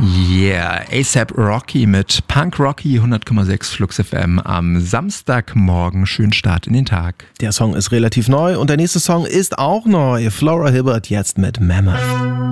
Yeah, A$AP Rocky mit Punk Rocky, 100,6 Flux FM am Samstagmorgen. Schönen Start in den Tag. Der Song ist relativ neu und der nächste Song ist auch neu. Flora Hibbert jetzt mit Mammoth.